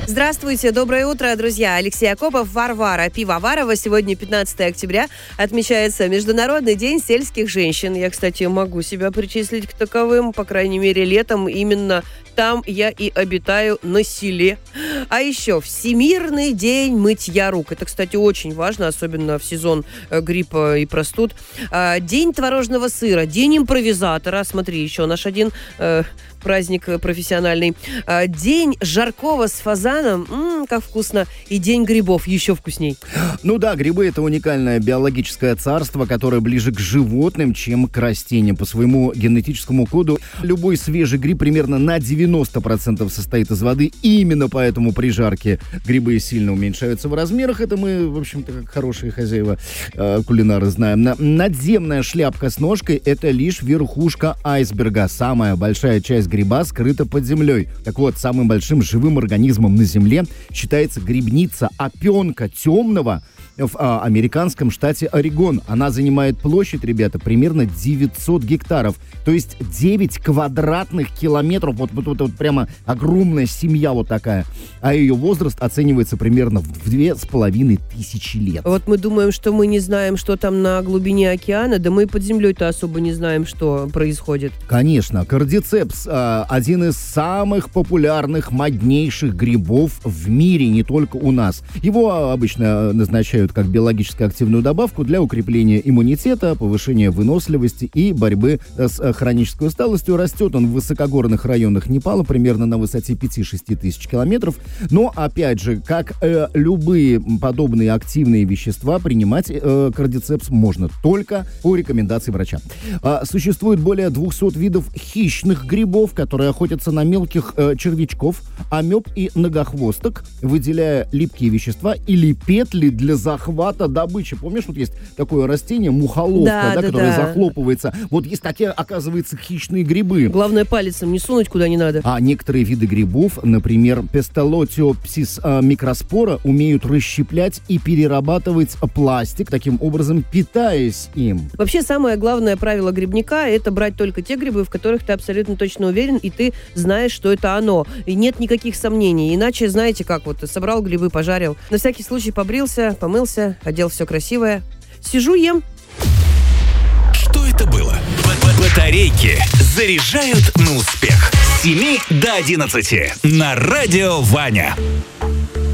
Здравствуйте, доброе утро, друзья. Алексей Акопов, Варвара Пивоварова. Сегодня 15 октября отмечается Международный день сельских женщин. Я, кстати, могу себя причислить к таковым, по крайней мере, летом именно там я и обитаю, на селе. А еще Всемирный день мытья рук. Это, кстати, очень важно, особенно в сезон гриппа и простуд. День творожного сыра, день импровизатора. Смотри, еще наш один праздник профессиональный. День жаркого с фазаном. Как вкусно. И день грибов. Еще вкусней. Ну да, грибы — это уникальное биологическое царство, которое ближе к животным, чем к растениям. По своему генетическому коду любой свежий гриб примерно на 90% состоит из воды. Именно поэтому при жарке грибы сильно уменьшаются в размерах. Это мы, в общем-то, как хорошие хозяева кулинары знаем. Надземная шляпка с ножкой — это лишь верхушка айсберга. Самая большая часть гриба скрыта под землей. Так вот, самым большим живым организмом на Земле считается грибница опенка темного в американском штате Орегон. Она занимает площадь, ребята, примерно 900 гектаров. То есть 9 квадратных километров. Вот прямо огромная семья вот такая. А ее возраст оценивается примерно в 2500 лет. Вот мы думаем, что мы не знаем, что там на глубине океана, да мы и под землей-то особо не знаем, что происходит. Конечно. Кардицепс — один из самых популярных, моднейших грибов в мире, не только у нас. Его обычно назначают как биологически активную добавку для укрепления иммунитета, повышения выносливости и борьбы с хронической усталостью. Растет он в высокогорных районах Непала, примерно на высоте 5-6 тысяч километров. Но, опять же, как любые подобные активные вещества, принимать кардицепс можно только по рекомендации врача. Существует более 200 видов хищных грибов, которые охотятся на мелких червячков, амеб и многохвосток, выделяя липкие вещества или петли для захвата добычи. Помнишь, вот есть такое растение, мухоловка, которое захлопывается. Вот есть такие, оказывается, хищные грибы. Главное, палецом не сунуть куда не надо. А некоторые виды грибов, например, Песталотиопсис микроспора, умеют расщеплять и перерабатывать пластик, таким образом питаясь им. Вообще, самое главное правило грибника — это брать только те грибы, в которых ты абсолютно точно уверен, и ты знаешь, что это оно. И нет никаких сомнений. Иначе, знаете, как вот, собрал грибы, пожарил. На всякий случай побрился, помылся, одел все красивое. Сижу, ем. Что это было? Батарейки заряжают на успех. С 7 до 11 на Радио Ваня.